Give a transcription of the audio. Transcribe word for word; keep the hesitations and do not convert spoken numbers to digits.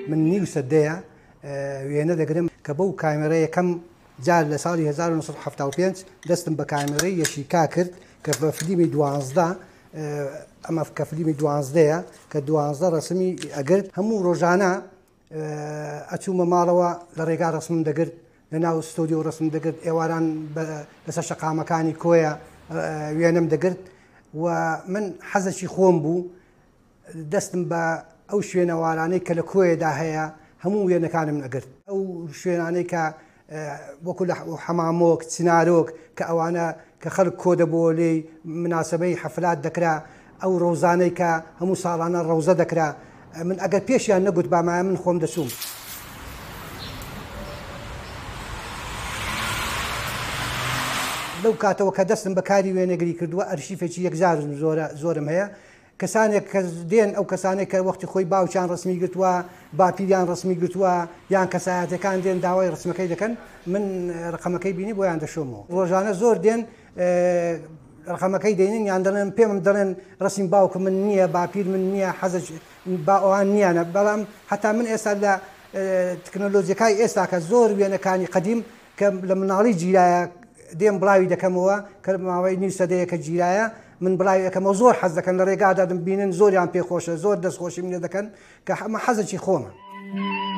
من نیو سەدەیە وێنە دەگرم کە بەو کامێرەیە کەم جار لە ساڵی هەزار و نۆ سەد و هەفتاد و پێنج دەستم بە کامێرەی یەشیکا کرد کە بە فلیمی دوانزدە ئەمە کە فلیمی دوانزدەیە کە دوانزدە ڕسمی ئەگرت هەموو ڕۆژانە ئەچوومە ماڵەوە لە ڕێگا ڕسمم دەگرت لە ناو ستۆدیۆ ڕسم دەگرت ئێواران لەسەر شەقامەکانی کۆیە وێنەم دەگرت و من حەزەکی خۆم بوو دەستم بە ئەو شوێنەوارانەی کە لە کۆیەدا هەیە هەموو وێنەکانم ئەگرت ئەو شوێنانەی کە وەکو لە حەمامۆک چنارۆک کە ئەوانە کە خەڵک کۆ دەبووە لێی مناسبەی حەفلات دەکرا ئەو ڕۆزانەی کە هەموو ساڵانە ڕەوزە دەکرا من ئەگەر پێشیان نەگوت بامایە من خۆم دەچووم. لەو کاتەوە کە دەستم بەکاری وێنەگری کردووە ئەرشیفێکی یەکجار زۆرم هەیە کەسانێک کە دێن ئەو کەسانێک کە وەختی خۆی باوچیان ڕسمی گرتووە باپیریان ڕسمی گرتووە یان کەسایەتەکان دێن داوای ڕسمەکەی دەکەن من ڕقەمەکەی بینی بۆیان دەشۆمەوە ڕۆژانە زۆر دێن ڕقەمەکەی دێنین یان دەڵێن پێم دەڵێن ڕسمی باوکم من نییە باپیر من نییە حەزەج با ئەوان نییانە بەڵام حتا من ئێستا لە تەکنۆلۆژیەکانی ئێستا کە زۆر وێنەکانی قەدیم کە لە مناڵی جیرایە دێم بڵاوی دەکەمەوە کە ماوەی نیو سەدەیەکە جیرایە من بڵاوی دەکەمەوە زۆر حەز دەکەن لە ڕێگادا دەبینن زۆریان پێخۆشە زۆر دەستخۆشی منە دەکەن کە ئەمە حەزێکی خۆمە.